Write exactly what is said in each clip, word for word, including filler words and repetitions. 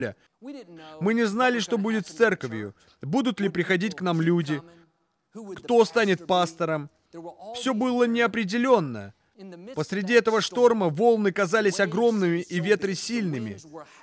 Мы не знали, что будет с церковью, будут ли приходить к нам люди, кто станет пастором. Все было неопределенно. Посреди этого шторма волны казались огромными и ветры сильными.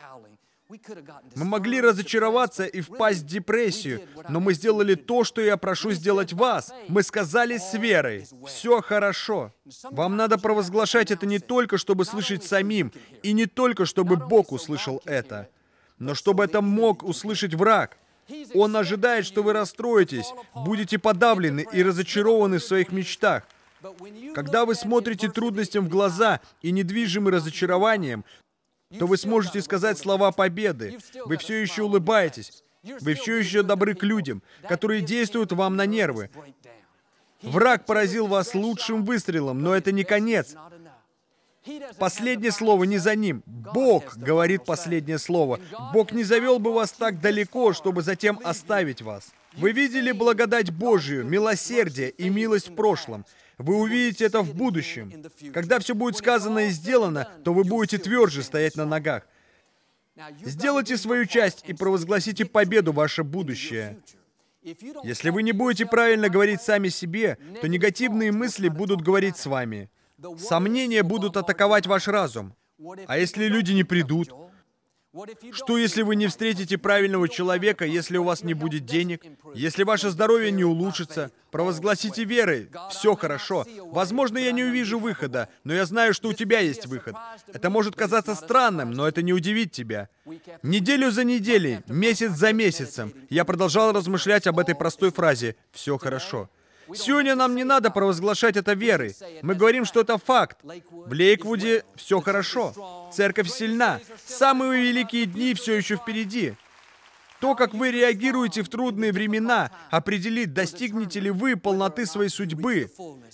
Мы могли разочароваться и впасть в депрессию, но мы сделали то, что я прошу сделать вас. Мы сказали с верой: «Все хорошо». Вам надо провозглашать это не только, чтобы слышать самим, и не только, чтобы Бог услышал это, но чтобы это мог услышать враг. Он ожидает, что вы расстроитесь, будете подавлены и разочарованы в своих мечтах. Когда вы смотрите трудностям в глаза и недвижимы разочарованием, то вы сможете сказать слова победы. Вы все еще улыбаетесь. Вы все еще добры к людям, которые действуют вам на нервы. Враг поразил вас лучшим выстрелом, но это не конец. Последнее слово не за ним. Бог говорит последнее слово. Бог не завел бы вас так далеко, чтобы затем оставить вас. Вы видели благодать Божию, милосердие и милость в прошлом. Вы увидите это в будущем. Когда все будет сказано и сделано, то вы будете тверже стоять на ногах. Сделайте свою часть и провозгласите победу в ваше будущее. Если вы не будете правильно говорить сами себе, то негативные мысли будут говорить с вами. Сомнения будут атаковать ваш разум. А если люди не придут? Что, если вы не встретите правильного человека, если у вас не будет денег, если ваше здоровье не улучшится? Провозгласите верой: «Все хорошо. Возможно, я не увижу выхода, но я знаю, что у тебя есть выход». Это может казаться странным, но это не удивит тебя. Неделю за неделей, месяц за месяцем я продолжал размышлять об этой простой фразе: «Все хорошо». Сегодня нам не надо провозглашать это верой. Мы говорим, что это факт. В Лейквуде все хорошо. Церковь сильна. Самые великие дни все еще впереди. То, как вы реагируете в трудные времена, определит, достигнете ли вы полноты своей судьбы.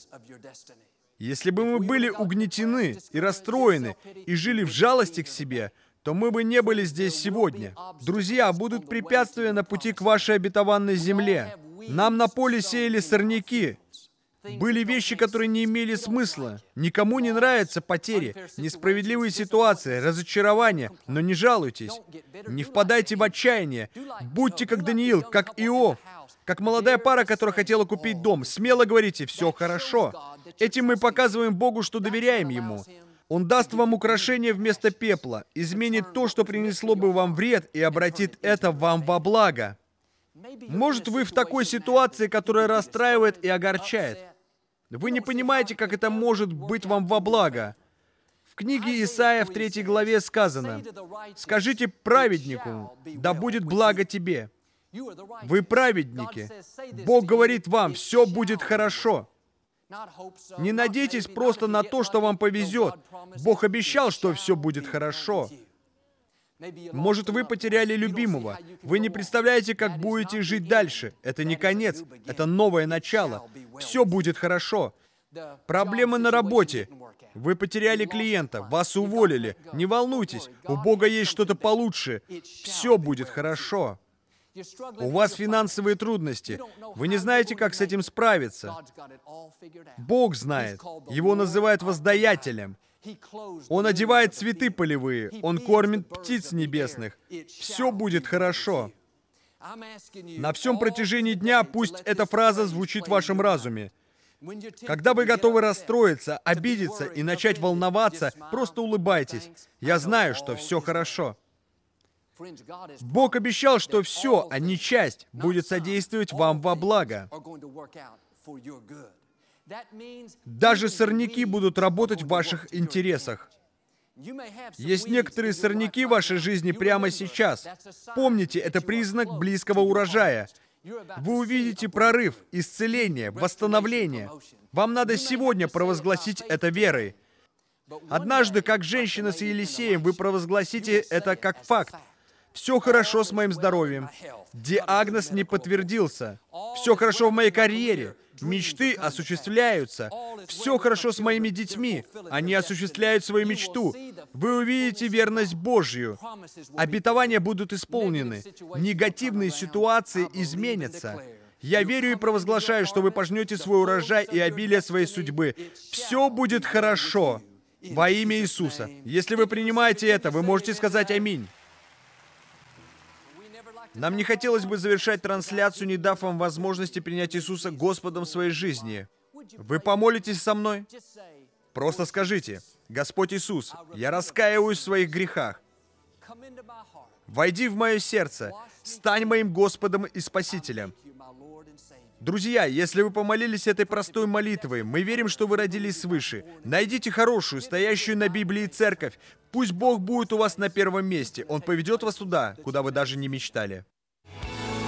Если бы мы были угнетены и расстроены и жили в жалости к себе, то мы бы не были здесь сегодня. Друзья, будут препятствия на пути к вашей обетованной земле. Нам на поле сеяли сорняки. Были вещи, которые не имели смысла. Никому не нравятся потери, несправедливые ситуации, разочарования, но не жалуйтесь. Не впадайте в отчаяние. Будьте как Даниил, как Иов, как молодая пара, которая хотела купить дом. Смело говорите: «Все хорошо». Этим мы показываем Богу, что доверяем Ему. Он даст вам украшение вместо пепла, изменит то, что принесло бы вам вред, и обратит это вам во благо. Может, вы в такой ситуации, которая расстраивает и огорчает. Вы не понимаете, как это может быть вам во благо. В книге Исаия в третьей главе сказано: «Скажите праведнику, да будет благо тебе». Вы праведники. Бог говорит вам: все будет хорошо. Не надейтесь просто на то, что вам повезет. Бог обещал, что все будет хорошо. Может, вы потеряли любимого. Вы не представляете, как будете жить дальше. Это не конец, это новое начало. Все будет хорошо. Проблемы на работе. Вы потеряли клиента, вас уволили. Не волнуйтесь, у Бога есть что-то получше. Все будет хорошо. У вас финансовые трудности. Вы не знаете, как с этим справиться. Бог знает. Его называют воздаятелем. Он одевает цветы полевые, Он кормит птиц небесных. Все будет хорошо. На всем протяжении дня пусть эта фраза звучит в вашем разуме. Когда вы готовы расстроиться, обидеться и начать волноваться, просто улыбайтесь. Я знаю, что все хорошо. Бог обещал, что все, а не часть, будет содействовать вам во благо. Даже сорняки будут работать в ваших интересах. Есть некоторые сорняки в вашей жизни прямо сейчас. Помните, это признак близкого урожая. Вы увидите прорыв, исцеление, восстановление. Вам надо сегодня провозгласить это верой. Однажды, как женщина с Елисеем, вы провозгласите это как факт. Все хорошо с моим здоровьем. Диагноз не подтвердился. Все хорошо в моей карьере. Мечты осуществляются. Все хорошо с моими детьми. Они осуществляют свою мечту. Вы увидите верность Божью. Обетования будут исполнены. Негативные ситуации изменятся. Я верю и провозглашаю, что вы пожнете свой урожай и обилие своей судьбы. Все будет хорошо во имя Иисуса. Если вы принимаете это, вы можете сказать аминь. Нам не хотелось бы завершать трансляцию, не дав вам возможности принять Иисуса Господом своей жизни. Вы помолитесь со мной? Просто скажите: «Господь Иисус, я раскаиваюсь в своих грехах. Войди в мое сердце, стань моим Господом и Спасителем». Друзья, если вы помолились этой простой молитвой, мы верим, что вы родились свыше. Найдите хорошую, стоящую на Библии церковь. Пусть Бог будет у вас на первом месте. Он поведет вас туда, куда вы даже не мечтали.